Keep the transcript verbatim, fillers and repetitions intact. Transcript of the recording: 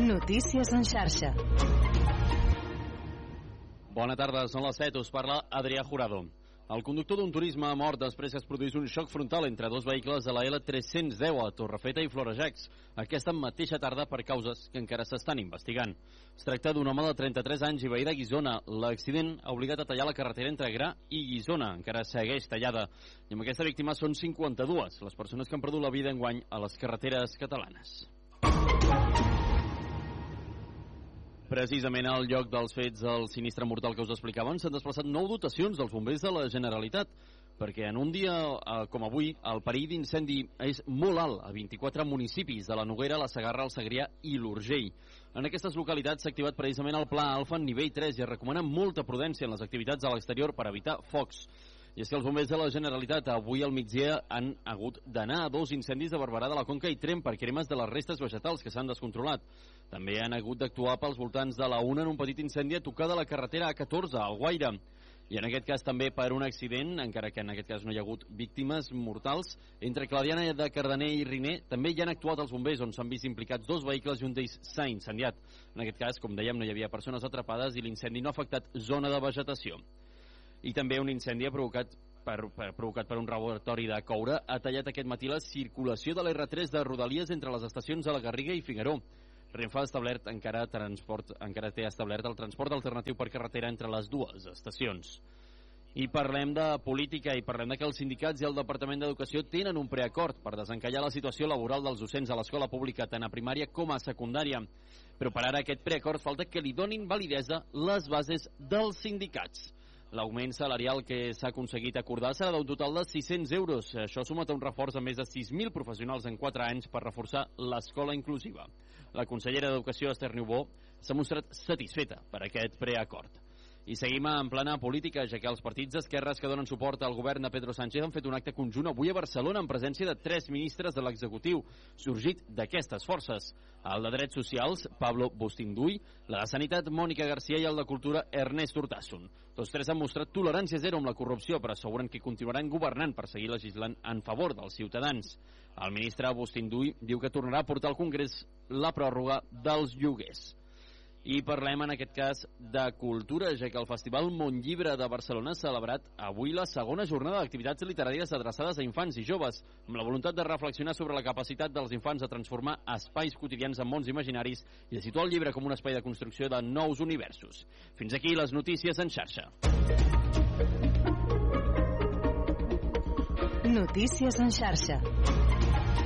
Notícies en xarxa. Bona tarda, són les set, us parla Adrià Jurado. El conductor d'un turisme ha mort després que es produís un xoc frontal entre dos vehicles de la L tres-cents deu a Torrefeta i Florejacs, aquesta mateixa tarda per causes que encara s'estan investigant. Es tracta d'un home de trenta-tres anys i veí de Guissona. L'accident ha obligat a tallar la carretera entre Gra i Guissona, encara segueix tallada. I amb aquesta víctima són cinquanta-dues les persones que han perdut la vida enguany a les carreteres catalanes. Precisament al lloc dels fets del sinistre mortal que us explicàvem s'han desplaçat nou dotacions dels bombers de la Generalitat, perquè en un dia eh, com avui el perill d'incendi és molt alt a vint-i-quatre municipis de la Noguera, la Segarra, el Segrià i l'Urgell. En aquestes localitats s'ha activat precisament el Pla Alfa en nivell tres i es recomana molta prudència en les activitats a l'exterior per evitar focs. I és que els bombers de la Generalitat avui al migdia han hagut d'anar a dos incendis de Barberà de la Conca i Tremp per cremes de les restes vegetals que s'han descontrolat. També han hagut d'actuar pels voltants de la una en un petit incendi a tocar de la carretera A catorze, al Guaire. I en aquest cas també per un accident, encara que en aquest cas no hi ha hagut víctimes mortals, entre Clariana de Cardener i Riner també hi han actuat els bombers, on s'han vist implicats dos vehicles i un d'ells s'ha incendiat. En aquest cas, com dèiem, no hi havia persones atrapades i l'incendi no ha afectat zona de vegetació. I també un incendi ha provocat per, per, provocat per un laboratori de coure ha tallat aquest matí la circulació de l'R tres de Rodalies entre les estacions de la Garriga i Figaró. Renfe ha establert encara, transport, encara té establert el transport alternatiu per carretera entre les dues estacions. I parlem de política i parlem de que els sindicats i el Departament d'Educació tenen un preacord per desencallar la situació laboral dels docents a l'escola pública tant a primària com a secundària. Però per ara aquest preacord falta que li donin validesa les bases dels sindicats. L'augment salarial que s'ha aconseguit acordar serà d'un total de sis-cents euros. Això sumat a un reforç de més de sis mil professionals en quatre anys per reforçar l'escola inclusiva. La consellera d'Educació, Esther Niubó, s'ha mostrat satisfeta per aquest preacord. I seguim en plana política, ja que els partits d'esquerres que donen suport al govern de Pedro Sánchez han fet un acte conjunt avui a Barcelona en presència de tres ministres de l'executiu, sorgit d'aquestes forces. El de Drets Socials, Pablo Bustinduy, la de Sanitat, Mònica García, i el de Cultura, Ernest Urtasun. Tots tres han mostrat tolerància zero amb la corrupció, però asseguren que continuaran governant per seguir legislant en favor dels ciutadans. El ministre Bustinduy diu que tornarà a portar al Congrés la pròrroga dels lloguers. I parlem en aquest cas de cultura, ja que el Festival Montllibre de Barcelona ha celebrat avui la segona jornada d'activitats literàries adreçades a infants i joves, amb la voluntat de reflexionar sobre la capacitat dels infants de transformar espais quotidians en mons imaginaris i de situar el llibre com un espai de construcció de nous universos. Fins aquí les notícies en xarxa. Notícies en xarxa.